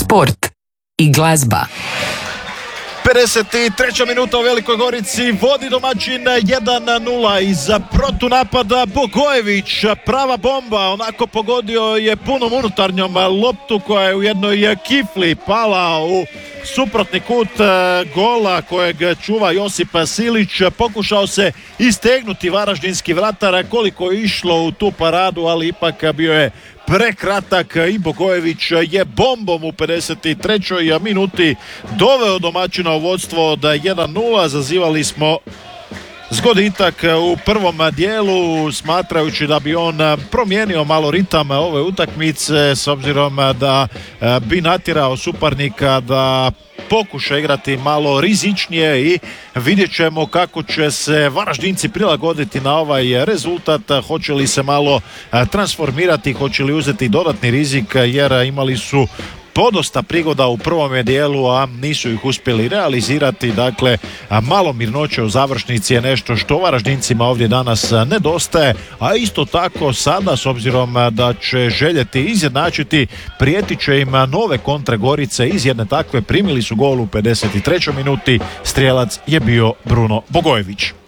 sport i glazba. 53. minuta u Velikoj Gorici, vodi domaćin 1-0 iz protunapada Bogojević, prava bomba, onako pogodio je punom unutarnjom loptu koja je u jednoj kifli pala u suprotni kut gola kojeg čuva Josip Silić. Pokušao se istegnuti varaždinski vratar koliko je išlo u tu paradu, ali ipak bio je prekratak i Bogojević je bombom u 53. minuti doveo domaćina u vodstvo od 1-0. Zazivali smo zgoditak u prvom dijelu, smatrajući da bi on promijenio malo ritam ove utakmice s obzirom da bi natjerao suparnika da pokuša igrati malo rizičnije i vidjet ćemo kako će se Varaždinci prilagoditi na ovaj rezultat, hoće li se malo transformirati, hoće li uzeti dodatni rizik jer imali su podosta prigoda u prvom dijelu, a nisu ih uspjeli realizirati. Dakle, malo mirnoće u završnici je nešto što Varaždincima ovdje danas nedostaje, a isto tako sada, s obzirom da će željeti izjednačiti, prijetit će im nove kontre Gorice. Iz jedne takve primili su gol u 53. minuti, strijelac je bio Bruno Bogojević.